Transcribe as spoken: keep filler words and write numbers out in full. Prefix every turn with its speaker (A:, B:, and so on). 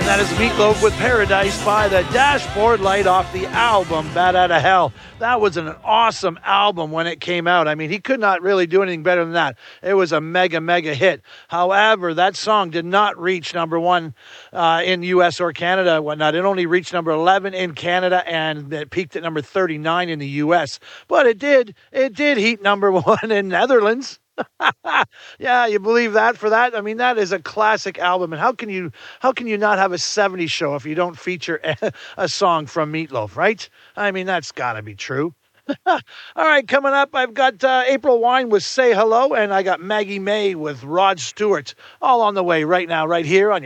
A: That is Meatloaf with Paradise by the Dashboard Light off the album Bat Out of Hell. That was an awesome album when it came out. I mean, he could not really do anything better than that. It was a mega, mega hit. However, that song did not reach number one uh, in U S or Canada and whatnot. It only reached number eleven in Canada, and it peaked at number thirty-nine in the U S. But it did, it did heat number one in Netherlands. Yeah, you believe that for that? I mean, that is a classic album. And how can you how can you not have a seventies show if you don't feature a, a song from Meatloaf, right? I mean, that's got to be true. All right, coming up, I've got uh, April Wine with Say Hello, and I got Maggie May with Rod Stewart, all on the way right now, right here on your